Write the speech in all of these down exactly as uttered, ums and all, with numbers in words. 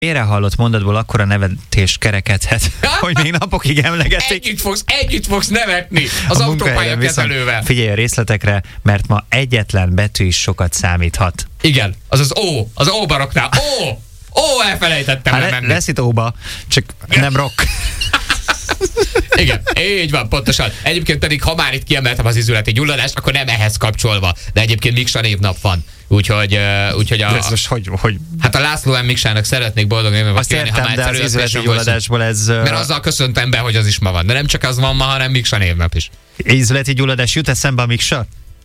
Félre hallott mondatból akkora nevetést kerekedhet, hogy még napokig emlegetik. Együtt fogsz, együtt fogsz nevetni az autópálya kezelővel. Figyelj a részletekre, mert ma egyetlen betű is sokat számíthat. Igen, az az ó, az ó baroknál. Ó, ó, elfelejtettem hát lemenni. Lesz itt óba, csak nem rock. Igen, így van, pontosan. Egyébként pedig, ha már itt kiemeltem az izületi gyulladást, akkor nem ehhez kapcsolva, de egyébként Miksa névnap van. Úgyhogy, uh, úgyhogy a, most hogy, hogy... hát a László M. Miksának szeretnék boldog névnapot kívánni, ha már egyszer izületi gyulladásból ez... Mert azzal köszöntem be, hogy az is ma van. De nem csak az van ma, hanem Miksa névnap is. Izületi gyulladás jut eszembe a Miksa?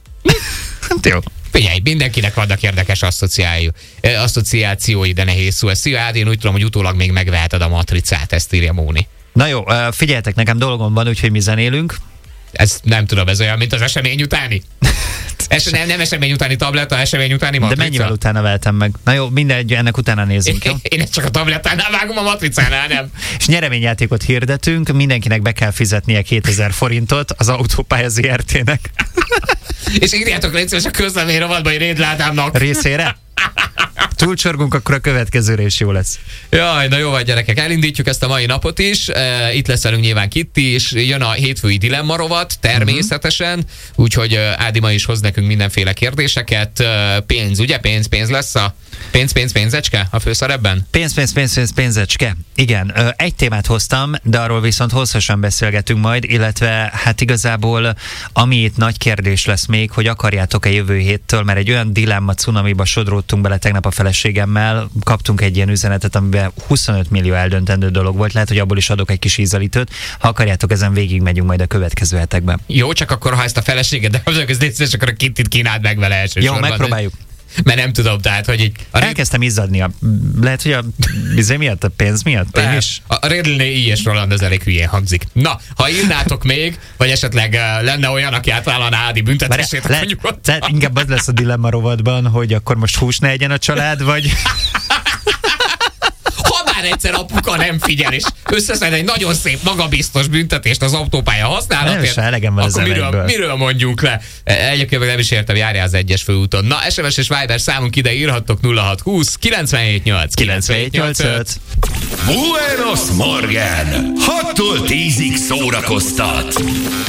Jó. Figyelj, mindenkinek vannak érdekes asszociációi, de nehéz szó. Szia, én úgy tudom, hogy utólag még megveheted a matricát, ezt írja Móni. Na jó, figyeljetek, nekem dolgom van, úgyhogy mi zenélünk. Ez nem tudom, ez olyan, mint az esemény utáni. Es, nem, nem esemény utáni tabletta, esemény utáni matrica. De mennyivel utána veltem meg? Na jó, mindegy, ennek utána nézzünk, jó? Én ezt csak a tablettánál vágom, a matricánál nem. És nyereményjátékot hirdetünk, mindenkinek be kell fizetnie kétezer forintot az Autópálya zé er té-nek. És írjátok légy szíves a közlemény rovatba, hogy Rédl Ádámnak. Részére? Túlcsorgunk, akkor a következőre is jó lesz. Jaj, na jó vagy gyerekek, elindítjuk ezt a mai napot is. E, itt lesz velünk nyilván Kitti, és jön a hétfői dilemma rovat, természetesen. Uh-huh. Úgyhogy Ádi ma is hoz nekünk mindenféle kérdéseket. Pénz, ugye? Pénz, pénz lesz a pénz, pénz, pénzecske a főszerepben? Pénz, pénz, pénz, pénz, pénzecske. Igen, egy témát hoztam, de arról viszont hosszasan beszélgetünk majd, illetve hát igazából ami itt nagy kérdés lesz még, hogy akarjátok-e jövő héttől, mert egy olyan dilemma cunamiba sodródtunk bele tegnap a feleségemmel, kaptunk egy ilyen üzenetet, amiben huszonöt millió eldöntendő dolog volt, lehet, hogy abból is adok egy kis ízelítőt. Ha akarjátok, ezen végig megyünk majd a következő hetekben. Jó, csak akkor, ha ezt a feleséget, de azok ez létszés, akkor a Kittit kínáld meg vele elsősorban. Jó, megpróbáljuk. Mert nem tudom, tehát, hogy így... A Elkezdtem izzadni. A, lehet, hogy a bizony miatt, a pénz miatt? Én is. A Rédlné I. és Roland ez elég hülyén hangzik. Na, ha írnátok még, vagy esetleg uh, lenne olyan, aki átvállalná Ádi büntetését, akkor lehet, nyugodtan. lehet, inkább az lesz a dilemma rovatban, hogy akkor most hús ne egyen a család, vagy... Egyszer apuka nem figyel, és összeszed egy nagyon szép, magabiztos büntetést az autópálya használatért, akkor miről, miről mondjunk le? Egyébként meg nem is értem, járjál az egyes főúton. Na, es em es és Viber számunk ide írhattok nulla hat húsz kilencvenhét nyolc kilencvenhét nyolcvanöt. Buenos Morgen! hattól tízig szórakoztat!